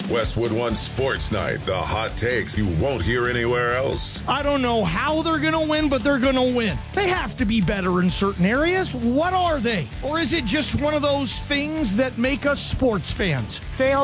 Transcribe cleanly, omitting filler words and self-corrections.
Westwood One Sports Night, the hot takes you won't hear anywhere else. I don't know how they're going to win, but they're going to win. They have to be better in certain areas. What are they? Or is it just one of those things that make us sports fans?